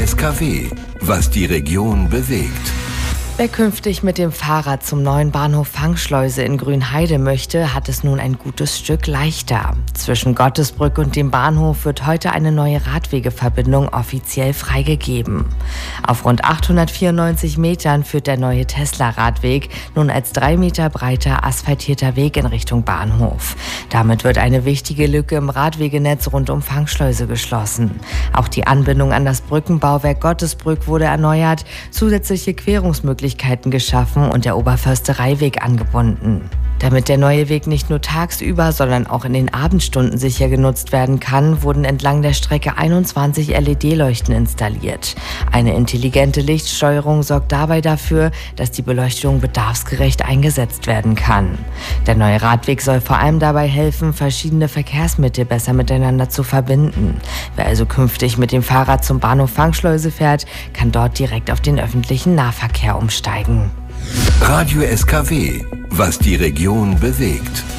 SKW, was die Region bewegt. Wer künftig mit dem Fahrrad zum neuen Bahnhof Fangschleuse in Grünheide möchte, hat es nun ein gutes Stück leichter. Zwischen Gottesbrück und dem Bahnhof wird heute eine neue Radwegeverbindung offiziell freigegeben. Auf rund 894 Metern führt der neue Tesla-Radweg nun als 3 Meter breiter asphaltierter Weg in Richtung Bahnhof. Damit wird eine wichtige Lücke im Radwegenetz rund um Fangschleuse geschlossen. Auch die Anbindung an das Brückenbauwerk Gottesbrück wurde erneuert, zusätzliche Querungsmöglichkeiten geschaffen und der Oberförstereiweg angebunden. Damit der neue Weg nicht nur tagsüber, sondern auch in den Abendstunden sicher genutzt werden kann, wurden entlang der Strecke 21 LED-Leuchten installiert. Eine intelligente Lichtsteuerung sorgt dabei dafür, dass die Beleuchtung bedarfsgerecht eingesetzt werden kann. Der neue Radweg soll vor allem dabei helfen, verschiedene Verkehrsmittel besser miteinander zu verbinden. Wer also künftig mit dem Fahrrad zum Bahnhof Fangschleuse fährt, kann dort direkt auf den öffentlichen Nahverkehr umsteigen. Radio SKW, was die Region bewegt.